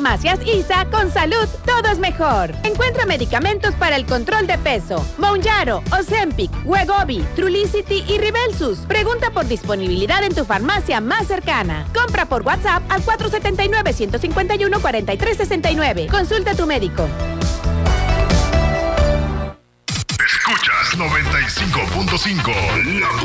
Farmacias ISA, con salud todo es mejor. Encuentra medicamentos para el control de peso: Mounjaro, Ozempic, Wegovy, Trulicity y Ribelsus. Pregunta por disponibilidad en tu farmacia más cercana. Compra por WhatsApp al 479-151-4369. Consulta a tu médico. Escuchas 95.5.